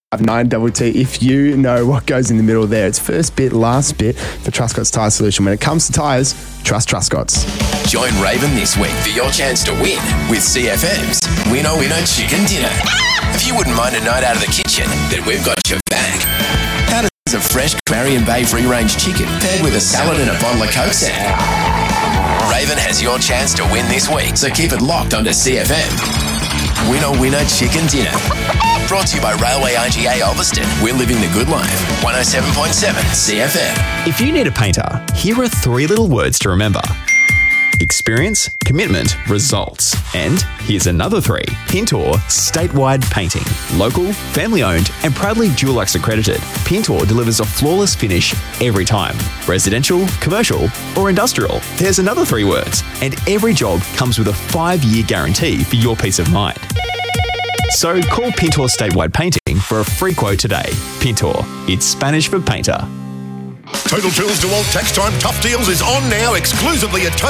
9TT. If you know what goes in the middle there, it's first bit, last bit for Truscott's Tyre Solution. When it comes to tyres, trust Truscott's. Join Raven this week for your chance to win with CFM's Winner Winner Chicken Dinner. If you wouldn't mind a night out of the kitchen, then we've got your back. How does a fresh Marion Bay free-range chicken paired with a salad and a bottle of Coke sound? Raven has your chance to win this week, so keep it locked onto CFM. Winner Winner Chicken Dinner. Brought to you by Railway IGA Ulverston. We're living the good life. 107.7 CFM. If you need a painter, here are 3 little words to remember. Experience, commitment, results. And here's another 3. Pintor Statewide Painting. Local, family-owned and proudly Dulux accredited, Pintor delivers a flawless finish every time. Residential, commercial or industrial. There's another 3 words. And every job comes with a 5-year guarantee for your peace of mind. So call Pintor Statewide Painting for a free quote today. Pintor, it's Spanish for painter. Total Tools DeWalt Tax Time Tough Deals is on now exclusively at